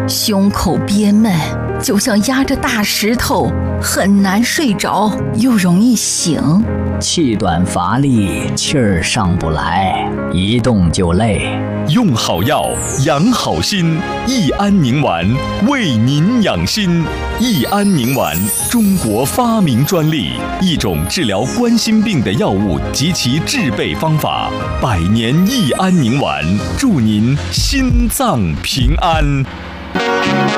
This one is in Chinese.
胸口憋闷，就像压着大石头，很难睡着，又容易醒。 气短乏力，气儿上不来，一动就累。 用好药，养好心，益安宁丸为您养心。益安宁丸，中国发明专利，一种治疗冠心病的药物及其制备方法。百年益安宁丸，祝您心脏平安。